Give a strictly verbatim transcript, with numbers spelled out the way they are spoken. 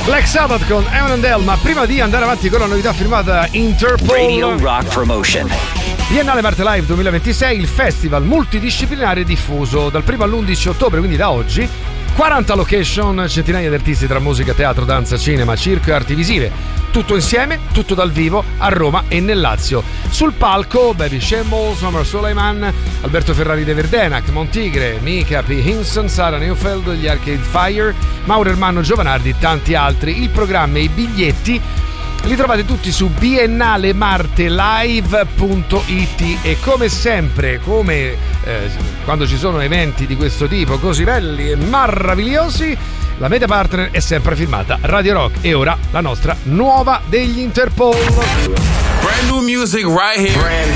Black Sabbath con Emmerdale, ma prima di andare avanti con la novità firmata Interpol, Radio Rock Promotion. Biennale Marte Live duemilaventisei, il festival multidisciplinare diffuso dal primo all'undici ottobre, quindi da oggi. quaranta location, centinaia di artisti tra musica, teatro, danza, cinema, circo e arti visive. Tutto insieme, tutto dal vivo a Roma e nel Lazio. Sul palco Baby Shambles, Omar Suleiman, Alberto Ferrari de Verdenac, Montigre, Mika P. Hinson, Sara Neufeld, gli Arcade Fire, Mauro Ermanno Giovanardi e tanti altri. Il programma e i biglietti li trovate tutti su biennalemartelive punto it e come sempre, come eh, quando ci sono eventi di questo tipo così belli e meravigliosi, la media partner è sempre firmata Radio Rock. E ora la nostra nuova degli Interpol. Brand new music right here. Brand